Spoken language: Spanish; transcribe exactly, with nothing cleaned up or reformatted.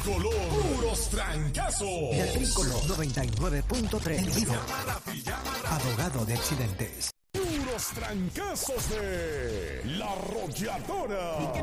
tricolor. Puros trancazos. El tricolor noventa y nueve punto tres. Abogado de accidentes. Puros trancazos de La Arrolladora.